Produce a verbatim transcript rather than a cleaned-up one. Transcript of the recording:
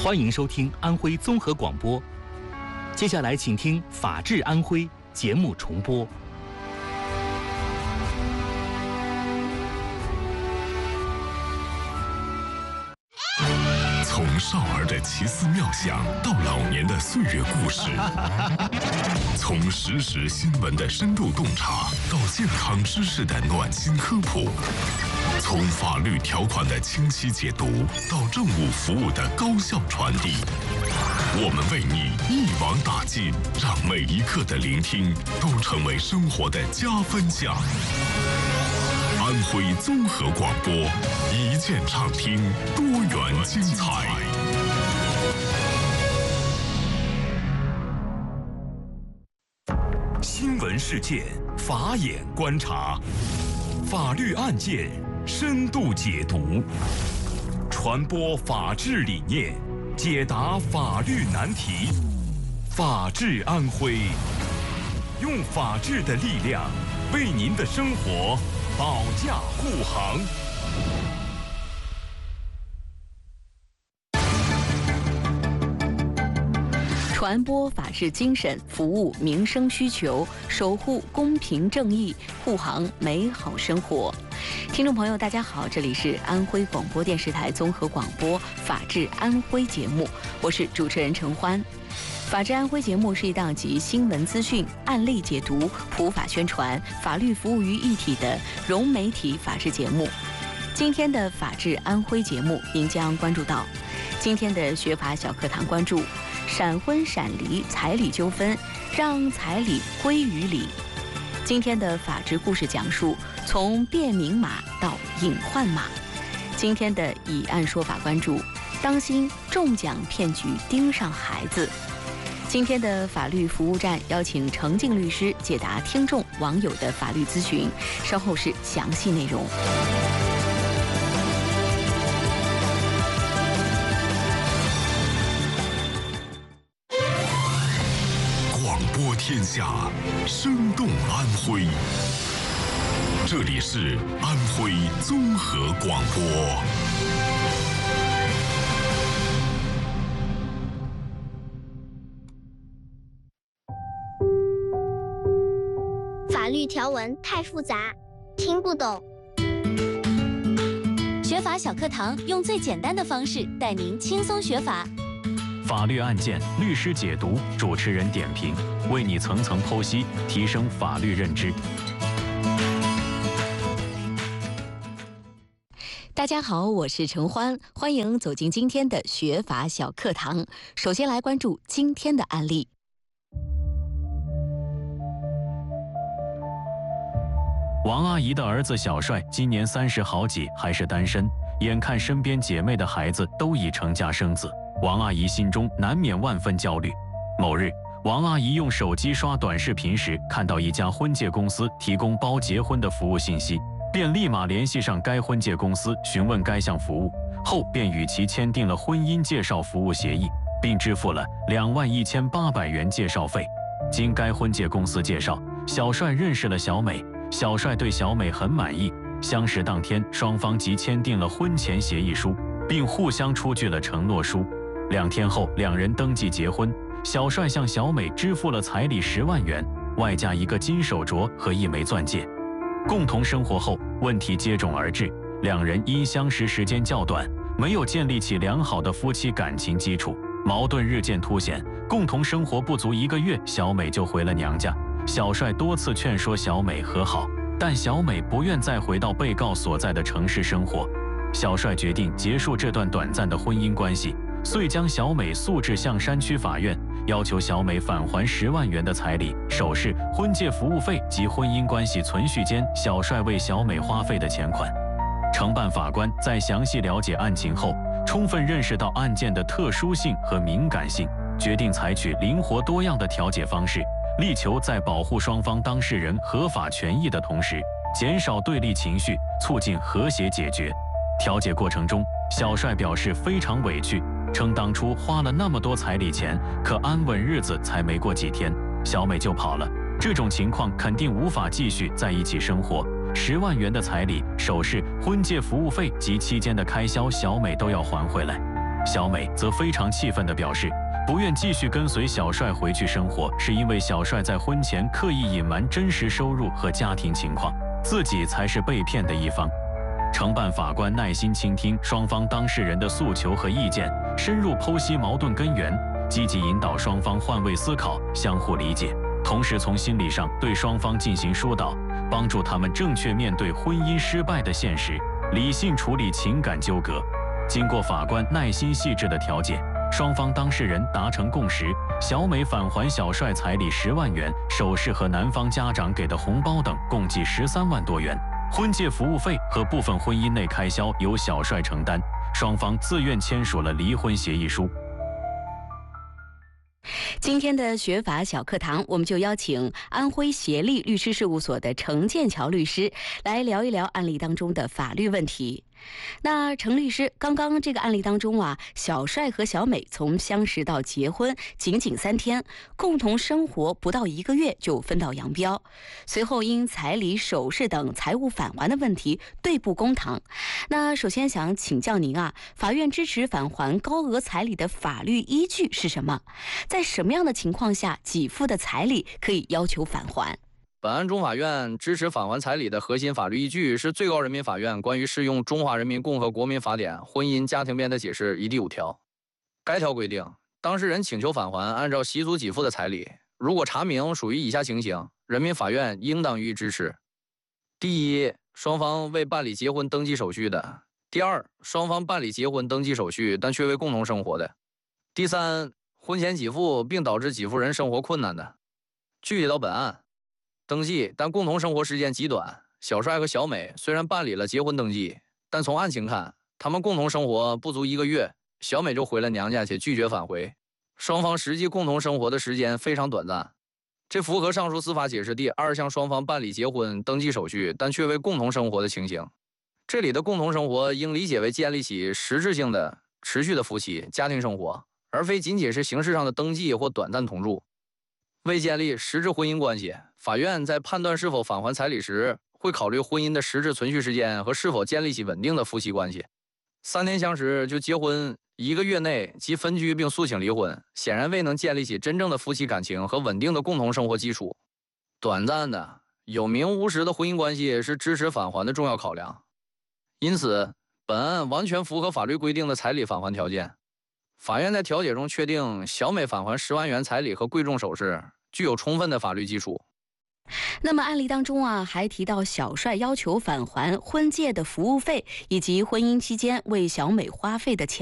欢迎收听安徽综合广播。接下来请听《法治安徽》节目重播。 从少儿的奇思妙想到老年的岁月故事，从实时新闻的深度洞察到健康知识的暖心科普，从法律条款的清晰解读到政务服务的高效传递，我们为你一网打尽，让每一刻的聆听都成为生活的加分项。安徽综合广播，一键畅听，多元精彩。新闻事件，法眼观察，法律案件深度解读，传播法治理念，解答法律难题。法治安徽，用法治的力量为您的生活保驾护航。 传播法治精神，服务民生需求，守护公平正义，护航美好生活。听众朋友，大家好，这里是安徽广播电视台综合广播《法治安徽》节目，我是主持人陈欢。法治安徽节目是一档集新闻资讯、案例解读、普法宣传、法律服务于一体的融媒体法治节目。今天的法治安徽节目，您将关注到今天的学法小课堂，关注闪婚闪离彩礼纠纷，让彩礼归于理。今天的法治故事讲述从变名码到隐患码。今天的以案说法关注当心中奖骗局盯上孩子。今天的法律服务站邀请程静律师解答听众网友的法律咨询，稍后是详细内容。 广播天下，生动安徽。这里是安徽综合广播。 法律条文太复杂，听不懂。 学法小课堂用最简单的方式带您轻松学法。 法律案件，律师解读，主持人点评，为你层层剖析，提升法律认知。 大家好，我是陈欢，欢迎走进今天的学法小课堂。首先来关注今天的案例。 王阿姨的儿子小帅今年三十好几，还是单身，眼看身边姐妹的孩子都已成家生子，王阿姨心中难免万分焦虑。某日，王阿姨用手机刷短视频时，看到一家婚介公司提供包结婚的服务信息，便立马联系上该婚介公司询问该项服务，后便与其签订了婚姻介绍服务协议，并支付了两万一千八百元介绍费。经该婚介公司介绍，小帅认识了小美，小帅对小美很满意，相识当天，双方即签订了婚前协议书，并互相出具了承诺书。两天后，两人登记结婚，小帅向小美支付了彩礼十万元，外加一个金手镯和一枚钻戒。共同生活后，问题接踵而至，两人因相识时间较短，没有建立起良好的夫妻感情基础，矛盾日渐凸显。共同生活不足一个月，小美就回了娘家。小帅多次劝说小美和好，但小美不愿再回到被告所在的城市生活。小帅决定结束这段短暂的婚姻关系，遂将小美诉至象山区法院，要求小美返还十万元的彩礼、首饰、婚介服务费及婚姻关系存续间小帅为小美花费的钱款。承办法官在详细了解案情后，充分认识到案件的特殊性和敏感性，决定采取灵活多样的调解方式，力求在保护双方当事人合法权益的同时，减少对立情绪，促进和谐解决。调解过程中，小帅表示非常委屈，称当初花了那么多彩礼钱，可安稳日子才没过几天，小美就跑了。这种情况肯定无法继续在一起生活。十万元的彩礼、首饰、婚介服务费及期间的开销，小美都要还回来。 小美则非常气愤地表示，不愿继续跟随小帅回去生活，是因为小帅在婚前刻意隐瞒真实收入和家庭情况，自己才是被骗的一方。承办法官耐心倾听双方当事人的诉求和意见，深入剖析矛盾根源，积极引导双方换位思考，相互理解，同时从心理上对双方进行疏导，帮助他们正确面对婚姻失败的现实，理性处理情感纠葛。经过法官耐心细致的调解，双方当事人达成共识，小美返还小帅彩礼十万元、首饰和男方家长给的红包等，共计十三万多元。婚介服务费和部分婚姻内开销由小帅承担，双方自愿签署了离婚协议书。 今天的学法小课堂，我们就邀请安徽协力律师事务所的程剑桥律师来聊一聊案例当中的法律问题。那程律师，刚刚这个案例当中啊，小帅和小美从相识到结婚仅仅三天，共同生活不到一个月就分道扬镳，随后因彩礼、首饰等财务返还的问题对簿公堂。那首先想请教您啊，法院支持返还高额彩礼的法律依据是什么？在什么样的情况下给付的彩礼可以要求返还？ 本案中法院支持返还彩礼的核心法律依据是最高人民法院关于适用《中华人民共和国国民法典》婚姻家庭编的解释一第五条。该条规定，当事人请求返还按照习俗给付的彩礼，如果查明属于以下情形，人民法院应当予以支持：第一，双方未办理结婚登记手续的；第二，双方办理结婚登记手续但却未共同生活的；第三，婚前给付并导致给付人生活困难的。具体到本案，登记但共同生活时间极短，小帅和小美虽然办理了结婚登记，但从案情看，他们共同生活不足一个月，小美就回了娘家且拒绝返回，双方实际共同生活的时间非常短暂，这符合上述司法解释第二项双方办理结婚登记手续但却未共同生活的情形。这里的共同生活应理解为建立起实质性的持续的夫妻家庭生活，而非仅仅是形式上的登记或短暂同住。为建立实质婚姻关系，法院在判断是否返还彩礼时，会考虑婚姻的实质存续时间和是否建立起稳定的夫妻关系。三天相识就结婚，一个月内即分居并诉请离婚，显然未能建立起真正的夫妻感情和稳定的共同生活基础。短暂的、有名无实的婚姻关系是支持返还的重要考量。因此，本案完全符合法律规定的彩礼返还条件。法院在调解中确定，小美返还十万元彩礼和贵重首饰具有充分的法律基础。 那么案例当中啊，还提到小帅要求返还婚介的服务费以及婚姻期间为小美花费的钱。